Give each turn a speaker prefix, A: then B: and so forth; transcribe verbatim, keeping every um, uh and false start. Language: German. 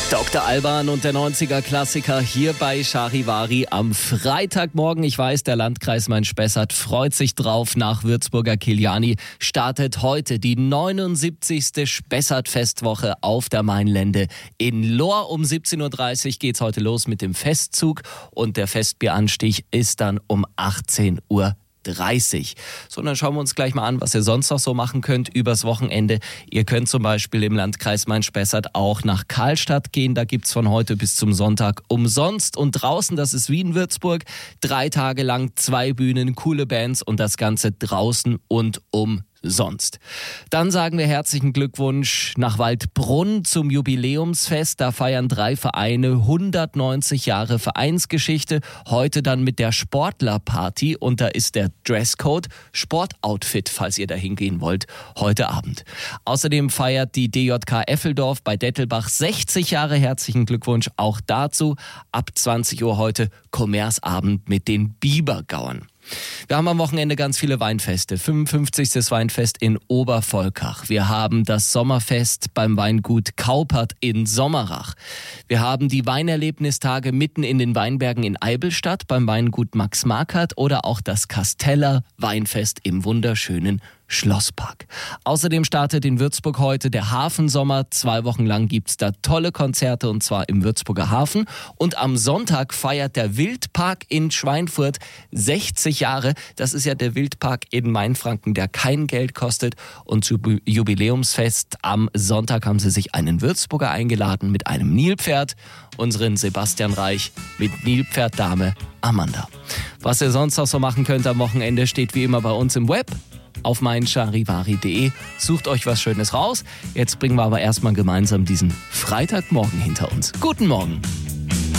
A: Doktor Alban und der neunziger-Klassiker hier bei Charivari am Freitagmorgen. Ich weiß, der Landkreis Main-Spessart freut sich drauf. Nach Würzburger Kiliani startet heute die neunundsiebzigste Spessart-Festwoche auf der Mainlände in Lohr. Um siebzehn Uhr dreißig geht's heute los mit dem Festzug und der Festbieranstich ist dann um achtzehn Uhr dreißig. So, dann schauen wir uns gleich mal an, was ihr sonst noch so machen könnt übers Wochenende. Ihr könnt zum Beispiel im Landkreis Main-Spessart auch nach Karlstadt gehen. Da gibt's von heute bis zum Sonntag umsonst. Und draußen, das ist Wien-Würzburg, drei Tage lang zwei Bühnen, coole Bands und das Ganze draußen und um sonst. Dann sagen wir herzlichen Glückwunsch nach Waldbrunn zum Jubiläumsfest. Da feiern drei Vereine hundertneunzig Jahre Vereinsgeschichte. Heute dann mit der Sportlerparty und da ist der Dresscode Sportoutfit, falls ihr da hingehen wollt, heute Abend. Außerdem feiert die D J K Effeldorf bei Dettelbach sechzig Jahre. Herzlichen Glückwunsch auch dazu. Ab zwanzig Uhr heute Kommerzabend mit den Bibergauern. Wir haben am Wochenende ganz viele Weinfeste. fünfundfünfzigste Weinfest in Obervolkach. Wir haben das Sommerfest beim Weingut Kaupert in Sommerach. Wir haben die Weinerlebnistage mitten in den Weinbergen in Eibelstadt beim Weingut Max Markert oder auch das Kasteller Weinfest im wunderschönen Schlosspark. Außerdem startet in Würzburg heute der Hafensommer. Zwei Wochen lang gibt's da tolle Konzerte und zwar im Würzburger Hafen. Und am Sonntag feiert der Wildpark in Schweinfurt sechzig Jahre. Das ist ja der Wildpark in Mainfranken, der kein Geld kostet. Und zu Jubiläumsfest am Sonntag haben sie sich einen Würzburger eingeladen mit einem Nilpferd, unseren Sebastian Reich mit Nilpferddame Amanda. Was ihr sonst noch so machen könnt am Wochenende, steht wie immer bei uns im Web. Auf mein charivari punkt de. Sucht euch was Schönes raus. Jetzt bringen wir aber erstmal gemeinsam diesen Freitagmorgen hinter uns. Guten Morgen.